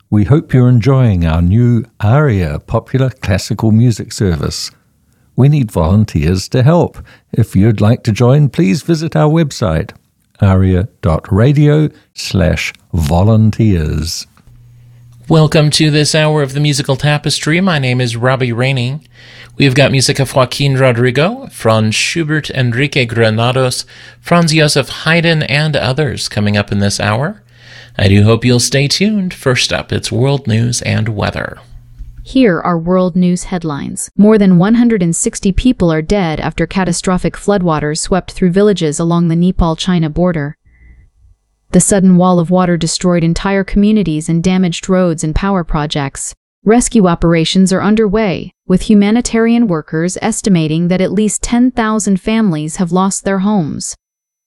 We hope you're enjoying our new ARIA popular classical music service. We need volunteers to help. If you'd like to join, please visit our website, aria.radio/volunteers. Welcome to this hour of the Musical Tapestry. My name is Robbie Rainey. We've got music of Joaquin Rodrigo, Franz Schubert, Enrique Granados, Franz Joseph Haydn, and others coming up in this hour. I do hope you'll stay tuned. First up, it's world news and weather. Here are world news headlines. More than 160 people are dead after catastrophic floodwaters swept through villages along the Nepal-China border. The sudden wall of water destroyed entire communities and damaged roads and power projects. Rescue operations are underway, with humanitarian workers estimating that at least 10,000 families have lost their homes.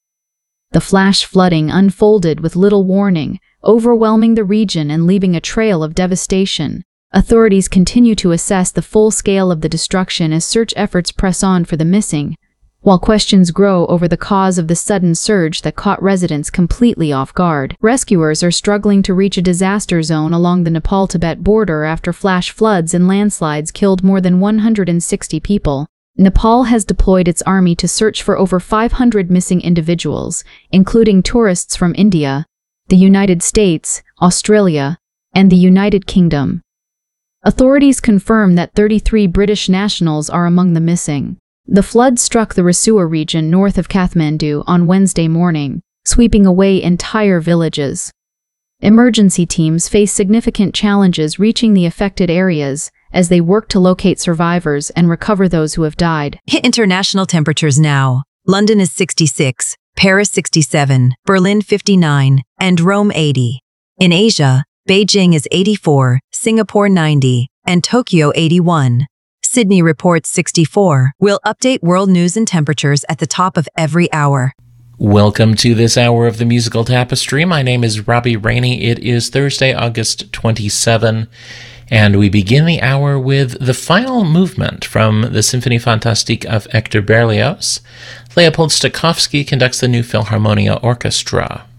The flash flooding unfolded with little warning, overwhelming the region and leaving a trail of devastation. Authorities continue to assess the full scale of the destruction as search efforts press on for the missing, while questions grow over the cause of the sudden surge that caught residents completely off guard. Rescuers are struggling to reach a disaster zone along the Nepal-Tibet border after flash floods and landslides killed more than 160 people. Nepal has deployed its army to search for over 500 missing individuals, including tourists from India, the United States, Australia, and the United Kingdom. Authorities confirm that 33 British nationals are among the missing. The flood struck the Rasua region north of Kathmandu on Wednesday morning, sweeping away entire villages. Emergency teams face significant challenges reaching the affected areas as they work to locate survivors and recover those who have died. Hit international temperatures now. London is 66, Paris 67, Berlin 59, and Rome 80. In Asia, Beijing is 84, Singapore 90, and Tokyo 81. Sydney reports 64. We'll update world news and temperatures at the top of every hour. Welcome to this hour of the Musical Tapestry. My name is Robbie Rainey. It is Thursday, August 27, and we begin the hour with the final movement from the Symphonie Fantastique of Hector Berlioz. Leopold Stokowski conducts the New Philharmonia Orchestra.